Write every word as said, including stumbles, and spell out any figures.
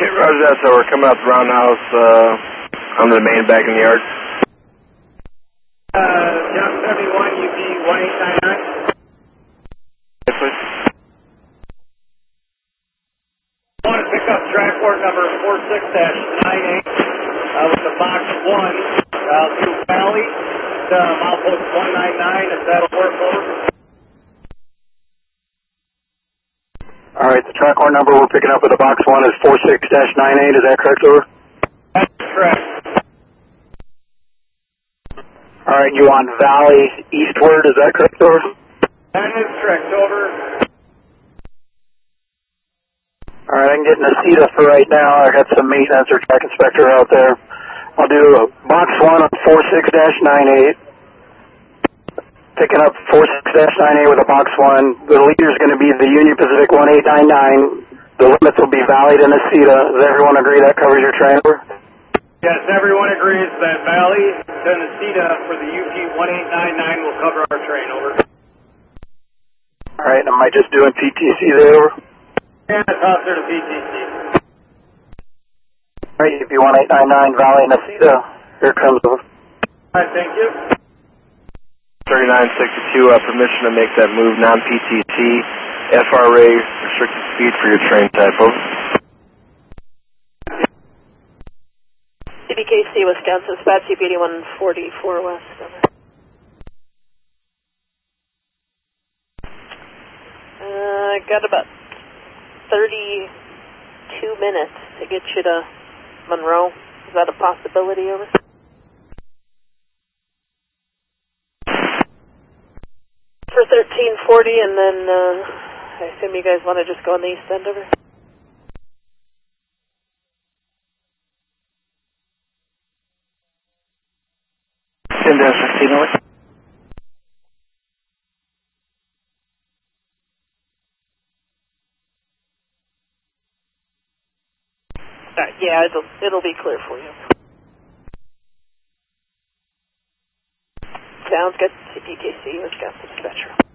Okay, roger that. So we're coming out the roundhouse uh, on the main back in the yard. Uh, John seventy-one, U P one eight nine nine. Yes, please. I want to pick up track work number four six dash nine eight uh, with the box one uh, through Valley to uh, milepost one nine nine, if that'll work over. Alright, the track horn number we're picking up with the box one is four six dash nine eight, is that correct, over? That's correct. Alright, you want Valley eastward, is that correct, over? That is correct, over. Alright, I can get Nacita for right now. I got some maintenance or track inspector out there. I'll do box one on four six dash nine eight. Picking up four six dash nine eight with a box one. The leader is going to be the Union Pacific one eight nine nine. The limits will be Valley to Nacita. Does everyone agree that covers your train, over? Yes, everyone agrees that Valley to Nacita for the U P one eight nine nine will cover our train, over. Alright, am I just doing P T C there, over? Yeah, toss her to P T C. Alright, U P one eight nine nine, Valley, Nacita. Here comes, over. Alright, thank you. thirty-nine sixty-two, uh, permission to make that move non-P T C, F R A, restricted speed for your train type, over. C B K C, Wisconsin, Spot T P eighty-one forty-four West, over. Uh, got about thirty-two minutes to get you to Monroe. Is that a possibility, over? For thirteen forty, and then uh, I assume you guys want to just go on the east end, over? ten dash fifteen, over. Uh, yeah, it'll, it'll be clear for you. Sounds good. C P K C, Wisconsin, Dispatcher.